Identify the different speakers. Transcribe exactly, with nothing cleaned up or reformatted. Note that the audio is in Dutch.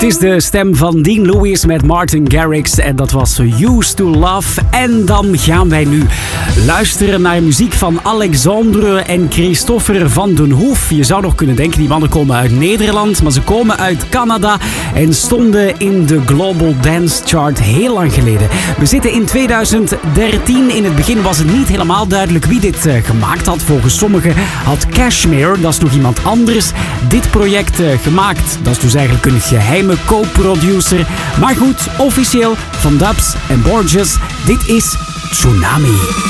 Speaker 1: Het is de stem van Dean Lewis met Martin Garrix en dat was Used to Love. En dan gaan wij nu luisteren naar muziek van Alexandre en Christopher van den Hoef. Je zou nog kunnen denken, die mannen komen uit Nederland, maar ze komen uit Canada en stonden in de Global Dance Chart heel lang geleden. We zitten in tweeduizend dertien. In het begin was het niet helemaal duidelijk wie dit uh, gemaakt had. Volgens sommigen had Cashmere, dat is nog iemand anders, dit project uh, gemaakt. Dat is dus eigenlijk een geheime co-producer. Maar goed, officieel van Dubs en Borges, dit is Tsunami.